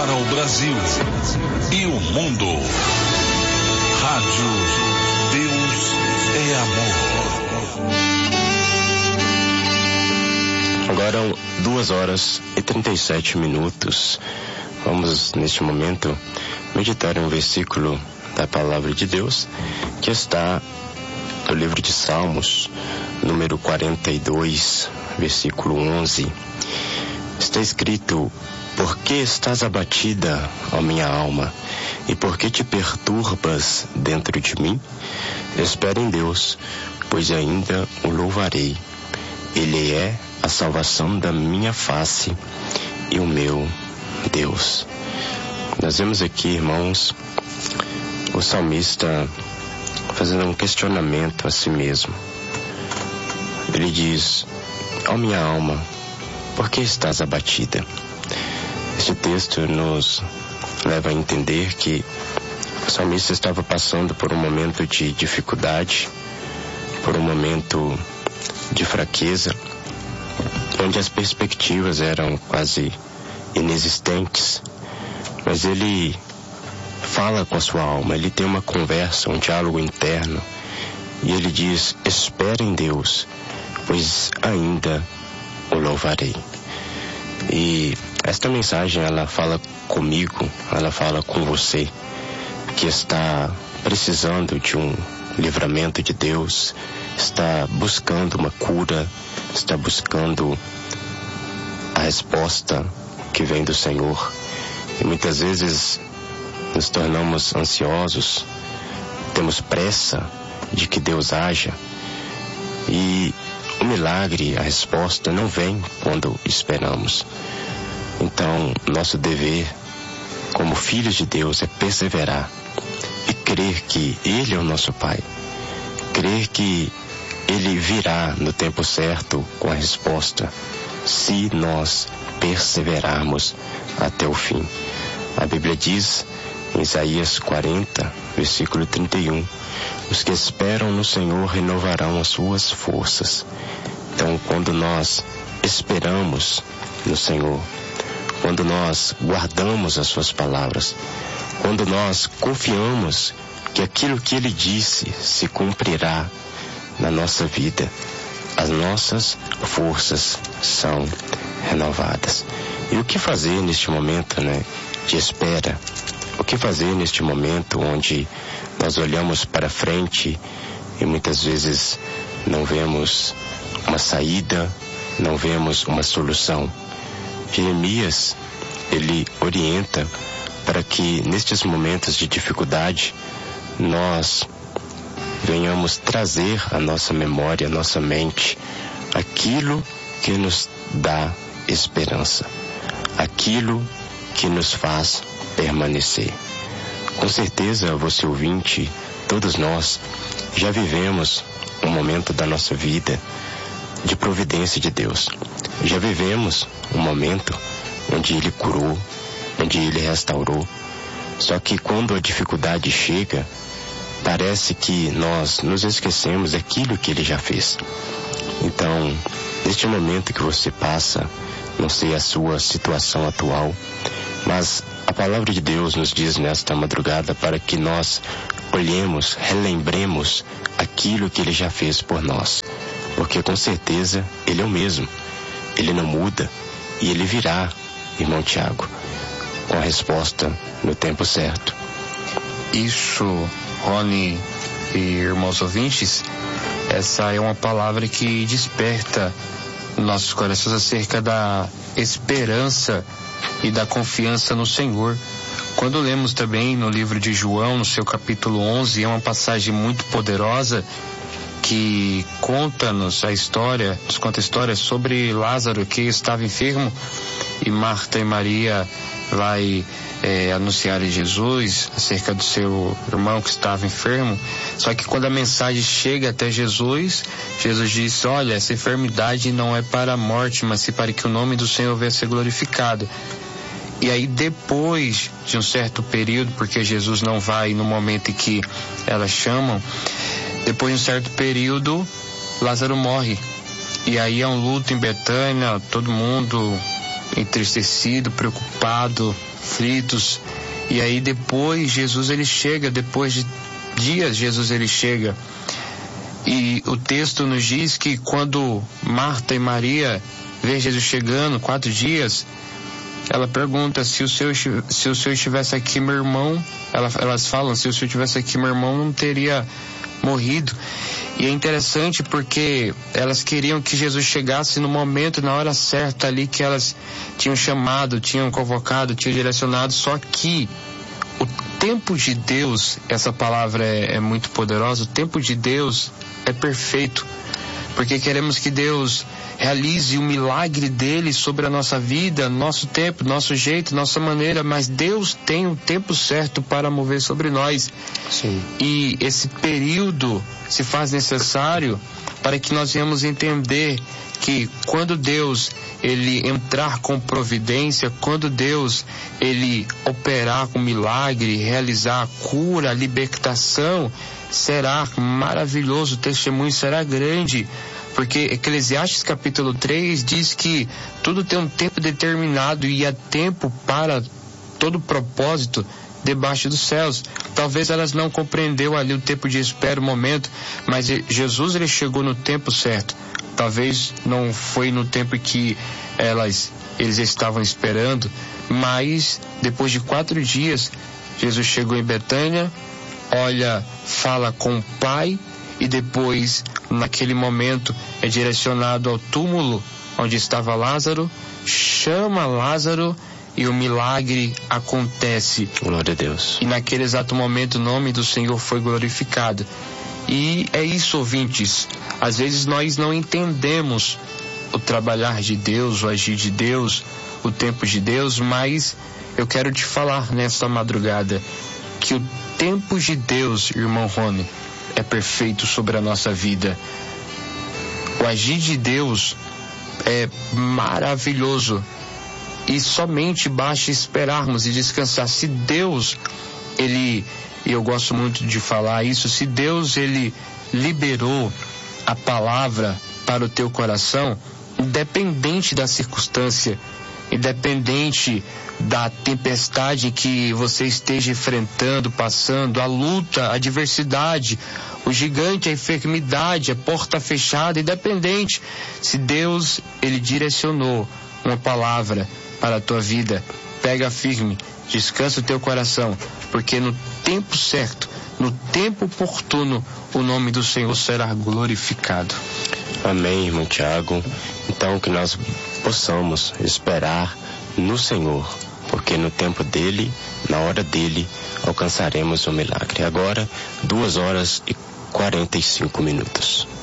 para o Brasil e o mundo. Rádio Deus é Amor. Agora 2h37. Vamos, neste momento, meditar em um versículo da Palavra de Deus que está no livro de Salmos, número 42, versículo 11. Está escrito: por que estás abatida, ó minha alma, e por que te perturbas dentro de mim? Espera em Deus, pois ainda o louvarei. Ele é a salvação da minha face e o meu Deus. Nós vemos aqui, irmãos, o salmista fazendo um questionamento a si mesmo. Ele diz: ó minha alma, por que estás abatida? Este texto nos leva a entender que o salmista estava passando por um momento de dificuldade, por um momento de fraqueza, onde as perspectivas eram quase inexistentes. Mas ele fala com a sua alma, ele tem uma conversa, um diálogo interno, e ele diz: espera em Deus, pois ainda o louvarei. E esta mensagem, ela fala comigo, ela fala com você, que está precisando de um livramento de Deus, está buscando uma cura, está buscando a resposta que vem do Senhor. E muitas vezes nos tornamos ansiosos, temos pressa de que Deus haja, e o milagre, a resposta não vem quando esperamos. Então, nosso dever como filhos de Deus é perseverar e crer que Ele é o nosso Pai, crer que Ele virá no tempo certo com a resposta, se nós perseverarmos até o fim. A Bíblia diz em Isaías 40, versículo 31, os que esperam no Senhor renovarão as suas forças. Então, quando nós esperamos no Senhor, quando nós guardamos as suas palavras, quando nós confiamos que aquilo que Ele disse se cumprirá na nossa vida, as nossas forças são renovadas. E o que fazer neste momento, de espera? O que fazer neste momento onde nós olhamos para frente e muitas vezes não vemos uma saída, não vemos uma solução? Jeremias, ele orienta para que nestes momentos de dificuldade nós venhamos trazer à nossa memória, à nossa mente, aquilo que nos dá esperança, aquilo que nos faz permanecer. Com certeza, você ouvinte, todos nós já vivemos um momento da nossa vida de providência de Deus. Já vivemos um momento onde Ele curou, onde Ele restaurou. Só que quando a dificuldade chega, parece que nós nos esquecemos daquilo que Ele já fez. Então, neste momento que você passa, não sei a sua situação atual, mas a palavra de Deus nos diz nesta madrugada para que nós olhemos, relembremos aquilo que Ele já fez por nós. Porque com certeza Ele é o mesmo, Ele não muda e Ele virá, irmão Tiago, com a resposta no tempo certo. Isso, Rony e irmãos ouvintes, essa é uma palavra que desperta nossos corações acerca da esperança e da confiança no Senhor. Quando lemos também no livro de João, no seu capítulo 11, é uma passagem muito poderosa que conta-nos a história, nos conta a história sobre Lázaro, que estava enfermo, e Marta e Maria vai anunciar a Jesus acerca do seu irmão que estava enfermo. Só que quando a mensagem chega até Jesus, Jesus disse: olha, essa enfermidade não é para a morte, mas sim para que o nome do Senhor venha a ser glorificado. E aí, depois de um certo período, porque Jesus não vai no momento em que elas chamam, depois de um certo período, Lázaro morre. E aí é um luto em Betânia, todo mundo entristecido, preocupado, aflitos. E aí depois Jesus ele chega, depois de dias Jesus ele chega. E o texto nos diz que quando Marta e Maria vê Jesus chegando, 4 dias, ela pergunta se o Senhor estivesse aqui, meu irmão, elas falam, se o Senhor estivesse aqui, meu irmão não teria morrido. E é interessante porque elas queriam que Jesus chegasse no momento, na hora certa ali que elas tinham chamado, tinham convocado, tinham direcionado, só que o tempo de Deus, essa palavra é muito poderosa, o tempo de Deus é perfeito, porque queremos que Deus realize o milagre dele sobre a nossa vida, nosso tempo, nosso jeito, nossa maneira, mas Deus tem um tempo certo para mover sobre nós. Sim. E esse período se faz necessário para que nós venhamos entender que quando Deus ele entrar com providência, quando Deus ele operar com milagre, realizar a cura, a libertação, será maravilhoso, o testemunho será grande, porque Eclesiastes capítulo 3 diz que tudo tem um tempo determinado e há tempo para todo propósito debaixo dos céus. Talvez elas não compreendeu ali o tempo de espera, o momento, mas Jesus ele chegou no tempo certo. Talvez não foi no tempo que eles estavam esperando, mas depois de 4 dias, Jesus chegou em Betânia, olha, fala com o Pai e depois, naquele momento, é direcionado ao túmulo onde estava Lázaro, chama Lázaro e o milagre acontece. Glória a Deus. E naquele exato momento o nome do Senhor foi glorificado. E é isso, ouvintes. Às vezes nós não entendemos o trabalhar de Deus, o agir de Deus, o tempo de Deus, mas eu quero te falar nesta madrugada que o tempo de Deus, irmão Rony, é perfeito sobre a nossa vida. O agir de Deus é maravilhoso e somente basta esperarmos e descansar. Se Deus, e eu gosto muito de falar isso, se Deus ele liberou a palavra para o teu coração, independente da circunstância, independente da tempestade que você esteja enfrentando, passando, a luta, a adversidade, o gigante, a enfermidade, a porta fechada, independente, se Deus ele direcionou uma palavra para a tua vida, pega firme, descansa o teu coração, porque no tempo certo, no tempo oportuno, o nome do Senhor será glorificado. Amém, irmão Tiago. Então que nós possamos esperar no Senhor, porque no tempo dele, na hora dele, alcançaremos o milagre. Agora, 2h45.